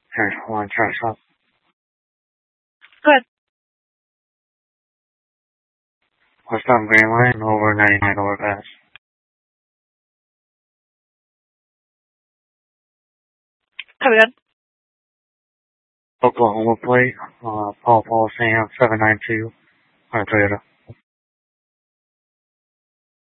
Here, hold on, try this up. Go ahead. What's up, Green Line? Over 99 overpass. Copy that. Oklahoma plate, Paul Sam 792 on a Toyota.